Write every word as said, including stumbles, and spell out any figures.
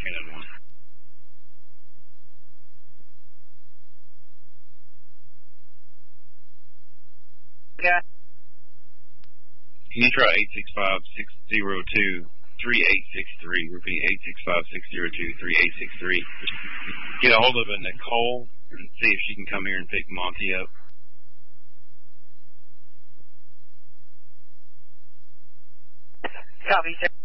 another one. Yeah. Can you try eight six five, six zero two, three eight six three? Repeat, eight six five, six zero two, three eight six three. Get a hold of a Nicole and see if she can come here and pick Monty up. Copy, sir.